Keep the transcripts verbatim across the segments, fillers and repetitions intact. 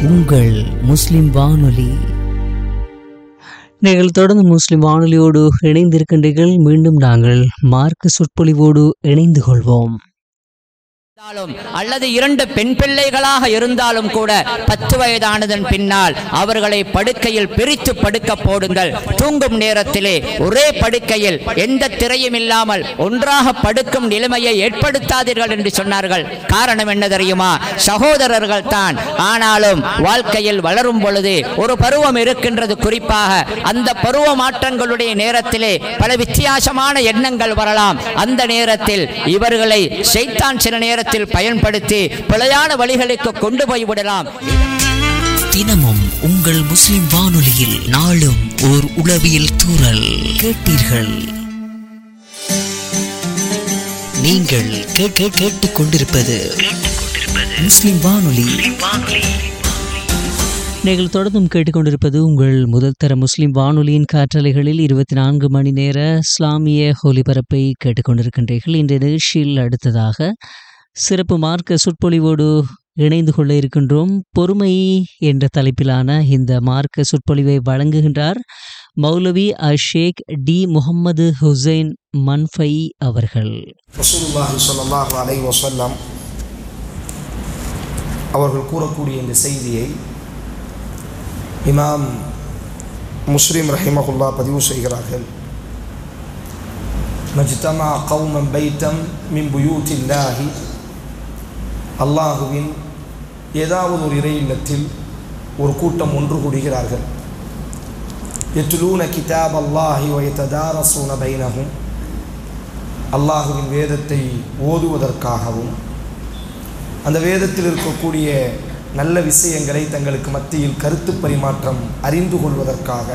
உங்கள் முஸ்லிம் வானொலி. நீங்கள் தொடர்ந்து முஸ்லிம் வானொலியோடு இணைந்திருக்கின்றீர்கள். மீண்டும் நாங்கள் மார்க்க சொற்பொழிவோடு இணைந்து கொள்வோம். அல்லது இரண்டு பெண் பிள்ளைகளாக இருந்தாலும் கூட பத்து வயதானதன் பின்னால் அவர்களை படுக்கையில் பிரித்து படுக்க போடுங்கள். தூங்கும் நேரத்திலே ஒரே படுக்கையில் எந்த திரையும் இல்லாமல் ஒன்றாக படுக்கும் நிலைமையை ஏற்படுத்தாதீர்கள் என்று சொன்னார்கள். காரணம் என்ன தெரியுமா? சகோதரர்கள் தான், ஆனாலும் வாழ்க்கையில் வளரும் பொழுது ஒரு பருவம் இருக்கின்றது. குறிப்பாக அந்த பருவ மாற்றங்களுடைய நேரத்திலே பல வித்தியாசமான எண்ணங்கள் வரலாம். அந்த நேரத்தில் இவர்களை ஷைத்தான் சில நேரத்தில் பயன்படுத்தி பிழையான வழிகளுக்கு கொண்டு போய் விடலாம். தினமும் உங்கள் முஸ்லிம் வானொலியில் நாளும் ஓர் உளவியல் தூறல் கேட்டீர்கள். நீங்கள் கேட்டுக் கொண்டிருப்பது முஸ்லிம் வானொலி. நீங்கள் தொடர்ந்தும் கேட்டுக்கொண்டிருப்பது உங்கள் முதல் தர முஸ்லிம் வானொலியின் காற்றலைகளில் இருபத்தி நான்கு மணி நேர இஸ்லாமிய ஒலிபரப்பை கேட்டுக்கொண்டிருக்கின்றீர்கள். இந்த நிகழ்ச்சியில் அடுத்ததாக சிறப்பு மார்க்க சொற்பொழிவோடு இணைந்து கொள்ள இருக்கின்றோம். பொறுமை என்ற தலைப்பிலான இந்த மார்க்க சொற்பொழிவை வழங்குகின்றார் மௌலவி அஷேக் டி முகமது ஹுசைன் மன்ஃபை அவர்கள். ரசூலுல்லாஹி ஸல்லல்லாஹு அலைஹி வஸல்லம் அவர்கள் கூறக்கூடிய இந்த செய்தியை இமாம் முஸ்லிம் ரஹிமஹுல்லா பதிவு செய்கிறார்கள். மஜ்தமா கௌமன் பைத்தம் மின் புயூத்தில்லாஹி, அல்லாஹுவின் ஏதாவது ஒரு இறை இல்லத்தில் ஒரு கூட்டம் ஒன்று கூடுகிறார்கள். யத்லூன கிதாப் அல்லாஹி வ யததாரஸூன பைனஹும், அல்லாஹுவின் வேதத்தை ஓதுவதற்காகவும் அந்த வேதத்தில் இருக்கக்கூடிய நல்ல விஷயங்களை தங்களுக்கு மத்தியில் கருத்து பரிமாற்றம் அறிந்து கொள்வதற்காக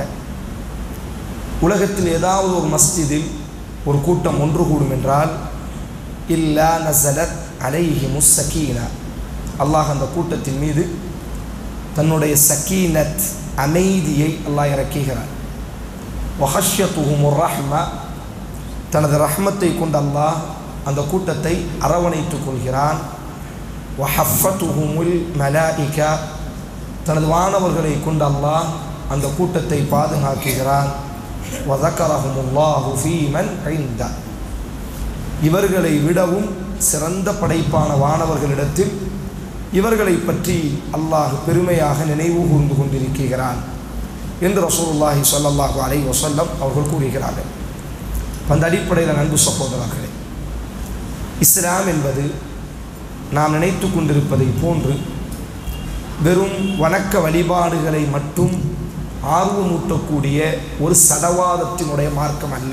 உலகத்தில் ஏதாவது ஒரு மஸ்ஜிதில் ஒரு கூட்டம் ஒன்று கூடும் என்றால் இல்லா நஸலத் அலைஹிமுஸ் ஸகீனா, அல்லாஹ் அந்த கூட்டத்தின் மீது தன்னுடைய சகீனத் அமைதியை அல்லாஹ் இறக்குகிறார். வஹஷ்யத்துஹுமுர் ரஹ்மா, தனது ரஹ்மத்தை கொண்டு அல்லாஹ் அந்த கூட்டத்தை அரவணைத்துக் கொள்கிறான். வஹஃபத்துஹுமுல் மலாயிகா, தனது வானவர்களை கொண்டு அல்லாஹ் அந்த கூட்டத்தை பாதுகாக்கிறான். வதக்கரஹுமுல்லாஹு ஃபீமன் இன்த, இவர்களை விடவும் சிறந்த படைப்பான வானவர்களிடத்தில் இவர்களை பற்றி அல்லாஹ் பெருமையாக நினைவு கூர்ந்து கொண்டிருக்கிறான் என்று ரசூலுல்லாஹி ஸல்லல்லாஹு அலைஹி வஸல்லம் அவர்கள் கூறுகிறார்கள். அந்த அடிப்படையில் அன்பு சகோதரர்களே, இஸ்லாம் என்பது நாம் நினைத்து கொண்டிருப்பதை போன்று வெறும் வணக்க வழிபாடுகளை மட்டும் ஆர்வமூட்டக்கூடிய ஒரு சடவாதத்தினுடைய மார்க்கம் அல்ல.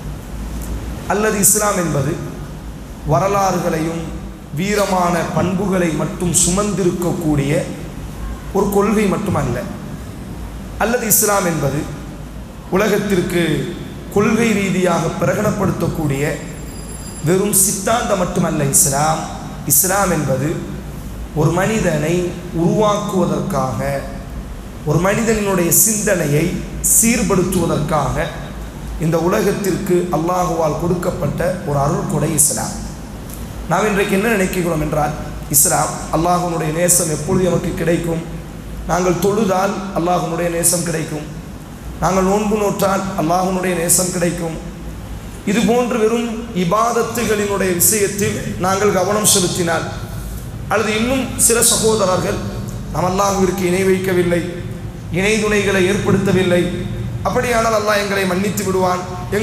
அல்லது இஸ்லாம் என்பது வரலாறுகளையும் வீரமான பண்புகளை மட்டும் சுமந்திருக்கக்கூடிய ஒரு கொள்கை மட்டுமல்ல. அல்லது இஸ்லாம் என்பது உலகத்திற்கு கொள்கை ரீதியாக பிரகடனப்படுத்தக்கூடிய வெறும் சித்தாந்தம் மட்டுமல்ல. இஸ்லாம் இஸ்லாம் என்பது ஒரு மனிதனை உருவாக்குவதற்காக, ஒரு மனிதனுடைய சிந்தனையை சீர்படுத்துவதற்காக இந்த உலகத்திற்கு அல்லாஹுவால் கொடுக்கப்பட்ட ஒரு அருள் கொடை இஸ்லாம். நாம் இன்றைக்கு என்ன நினைக்கிறோம் என்றால், இஸ்லாம் அல்லாஹுனுடைய நேசம் எப்பொழுது நமக்கு கிடைக்கும்? நாங்கள் தொழுதால் அல்லாஹுனுடைய நேசம் கிடைக்கும், நாங்கள் நோன்பு நோற்றால் அல்லாஹுனுடைய நேசம் கிடைக்கும். இதுபோன்று வெறும் இபாதத்துகளினுடைய விஷயத்தில் நாங்கள் கவனம் செலுத்தினால், அல்லது இன்னும் சில சகோதரர்கள் நாம் அல்லாஹுவிற்கு இணை வைக்கவில்லை, இணை துணைகளை ஏற்படுத்தவில்லை, அப்படியானால் அல்லாஹ் எங்களை மன்னித்து விடுவான்,